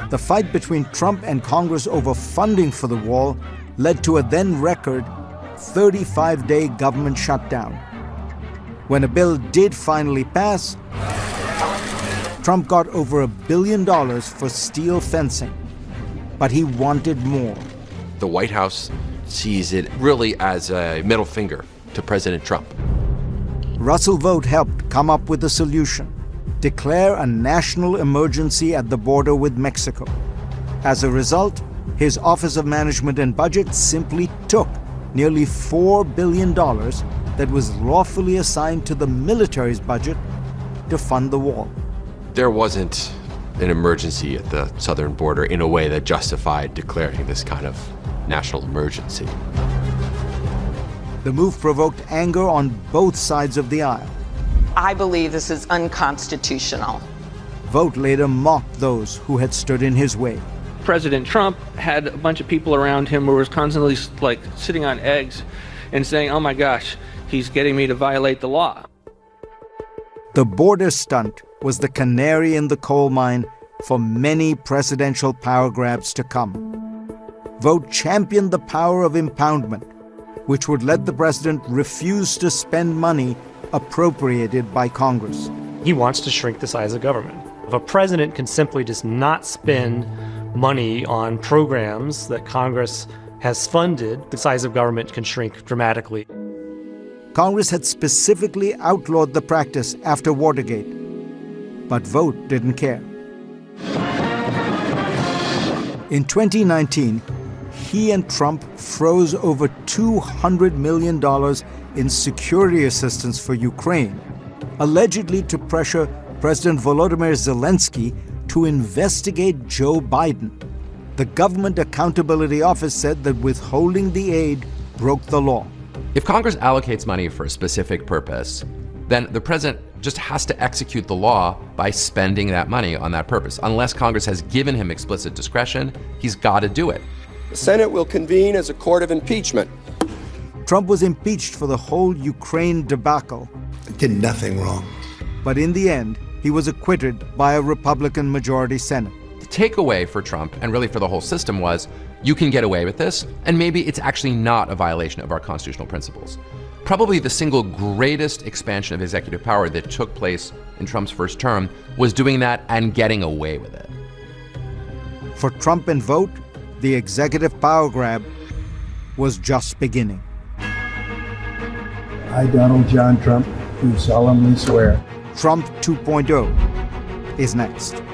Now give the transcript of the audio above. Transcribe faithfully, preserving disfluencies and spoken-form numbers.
The fight between Trump and Congress over funding for the wall led to a then record thirty-five day government shutdown. When a bill did finally pass, Trump got over a billion dollars for steel fencing, but he wanted more. The White House sees it really as a middle finger to President Trump. Russell Vought helped come up with a solution: declare a national emergency at the border with Mexico. As a result, his Office of Management and Budget simply took nearly four billion dollars that was lawfully assigned to the military's budget to fund the wall. There wasn't an emergency at the southern border in a way that justified declaring this kind of national emergency. The move provoked anger on both sides of the aisle. I believe this is unconstitutional. Vought later mocked those who had stood in his way. President Trump had a bunch of people around him who was constantly like sitting on eggs and saying, oh my gosh, he's getting me to violate the law. The border stunt was the canary in the coal mine for many presidential power grabs to come. Vought championed the power of impoundment, which would let the president refuse to spend money appropriated by Congress. He wants to shrink the size of government. If a president can simply just not spend money on programs that Congress has funded, the size of government can shrink dramatically. Congress had specifically outlawed the practice after Watergate, but Vought didn't care. In twenty nineteen, he and Trump froze over two hundred million dollars in security assistance for Ukraine, allegedly to pressure President Volodymyr Zelensky to investigate Joe Biden. The Government Accountability Office said that withholding the aid broke the law. If Congress allocates money for a specific purpose, then the president just has to execute the law by spending that money on that purpose. Unless Congress has given him explicit discretion, he's got to do it. The Senate will convene as a court of impeachment. Trump was impeached for the whole Ukraine debacle. Did nothing wrong. But in the end, he was acquitted by a Republican majority Senate. The takeaway for Trump, and really for the whole system, was you can get away with this, and maybe it's actually not a violation of our constitutional principles. Probably the single greatest expansion of executive power that took place in Trump's first term was doing that and getting away with it. For Trump and Vought, the executive power grab was just beginning. I, Donald John Trump, do solemnly swear. Trump two point oh is next.